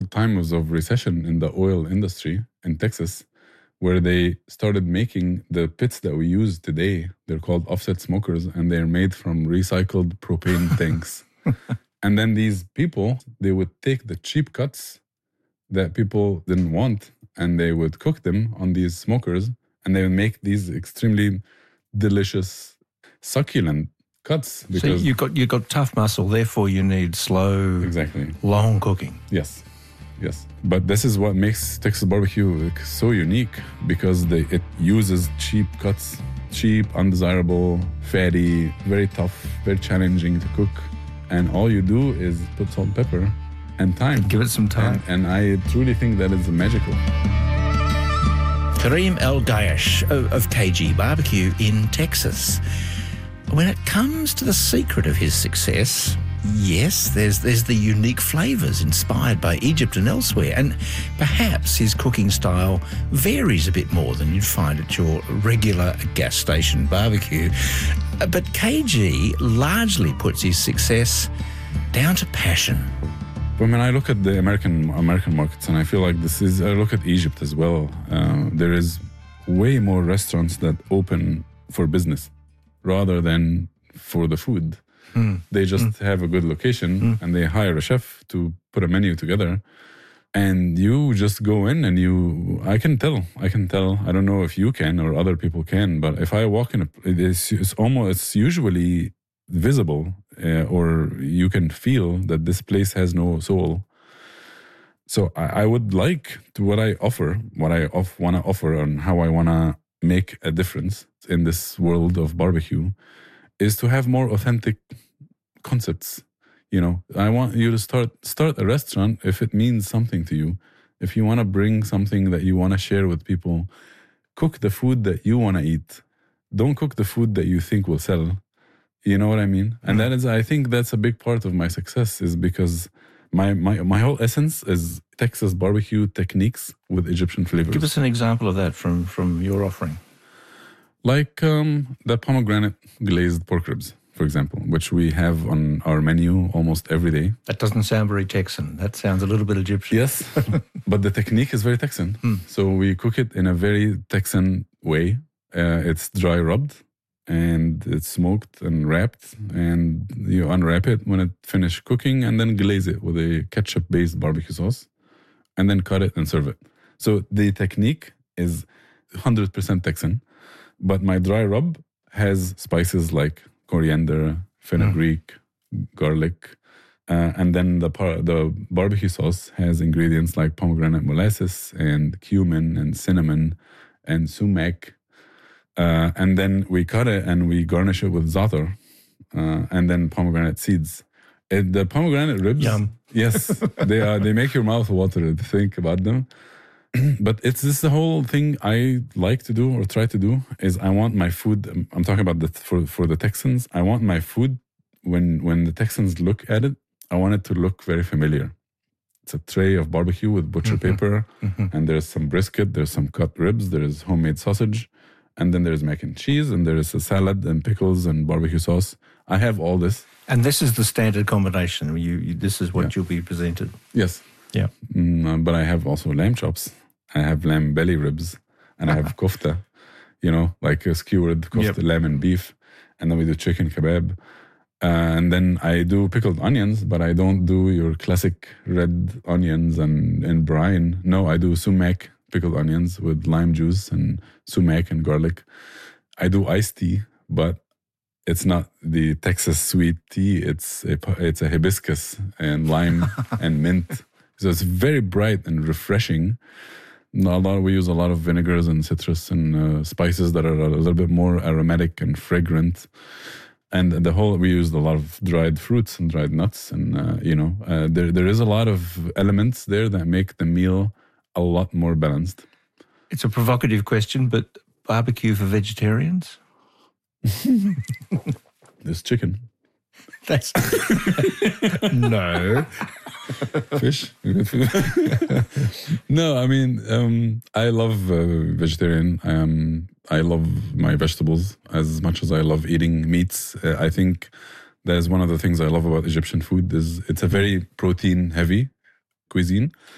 times of recession in the oil industry in Texas, where they started making the pits that we use today. They're called offset smokers, and they're made from recycled propane tanks. And then these people, they would take the cheap cuts that people didn't want, and they would cook them on these smokers, and they would make these extremely delicious, succulent cuts. Because so you've got tough muscle, therefore you need slow, exactly, long cooking. Yes. But this is what makes Texas barbecue so unique, because it uses cheap cuts, cheap, undesirable, fatty, very tough, very challenging to cook. And all you do is put salt and pepper and time. Give it some time. And I truly think that is magical. Kareem El-Gayesh of KG Barbecue in Texas. When it comes to the secret of his success, yes, there's the unique flavours inspired by Egypt and elsewhere, and perhaps his cooking style varies a bit more than you'd find at your regular gas station barbecue. But KG largely puts his success down to passion. When I look at the American markets, and I feel like I look at Egypt as well, there is way more restaurants that open for business rather than for the food. They just have a good location and they hire a chef to put a menu together, and you just go in and I can tell. I don't know if you can or other people can, but if I walk in, it's usually visible, or you can feel that this place has no soul. So I would like to what I want to offer and how I want to make a difference in this world of barbecue is to have more authentic concepts. I want you to start a restaurant if it means something to you. If you want to bring something that you want to share with people, cook the food that you want to eat. Don't cook the food that you think will sell. You know what I mean? And I think that's a big part of my success, is because my whole essence is Texas barbecue techniques with Egyptian flavors. Give us an example of that from your offering. Like the pomegranate glazed pork ribs, for example, which we have on our menu almost every day. That doesn't sound very Texan. That sounds a little bit Egyptian. Yes, but the technique is very Texan. So we cook it in a very Texan way. It's dry rubbed and it's smoked and wrapped, and you unwrap it when it finished cooking and then glaze it with a ketchup-based barbecue sauce and then cut it and serve it. So the technique is 100% Texan. But my dry rub has spices like coriander, fenugreek, garlic, and then the barbecue sauce has ingredients like pomegranate molasses and cumin and cinnamon and sumac. And then we cut it and we garnish it with za'atar and then pomegranate seeds. The pomegranate ribs, yum. Yes, they make your mouth water to think about them. But it's this the whole thing I like to do or try to do is I want my food. I'm talking about for the Texans. I want my food when the Texans look at it, I want it to look very familiar. It's a tray of barbecue with butcher paper, and there's some brisket, there's some cut ribs, there's homemade sausage, and then there's mac and cheese, and there's a salad and pickles and barbecue sauce. I have all this, and this is the standard combination. This is what you'll be presented. Yes. Yeah. But I have also lamb chops. I have lamb belly ribs, and I have kofta, like a skewered kofta, lamb and beef. And then we do chicken kebab. And then I do pickled onions, but I don't do your classic red onions and brine. No, I do sumac pickled onions with lime juice and sumac and garlic. I do iced tea, but it's not the Texas sweet tea. It's a hibiscus and lime and mint. So it's very bright and refreshing. We use a lot of vinegars and citrus and spices that are a little bit more aromatic and fragrant. And we used a lot of dried fruits and dried nuts. And, there is a lot of elements there that make the meal a lot more balanced. It's a provocative question, but barbecue for vegetarians? There's chicken. That's no. Fish? No, I mean, I love vegetarian. I love my vegetables as much as I love eating meats. I think that is one of the things I love about Egyptian food is it's a very protein-heavy cuisine.